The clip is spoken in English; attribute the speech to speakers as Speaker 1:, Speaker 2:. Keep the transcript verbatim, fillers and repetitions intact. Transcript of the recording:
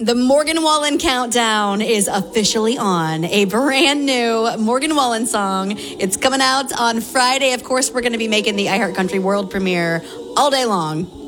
Speaker 1: The Morgan Wallen countdown is officially on. A brand new Morgan Wallen song. It's coming out on Friday. Of course, we're going to be making the iHeartCountry world premiere all day long.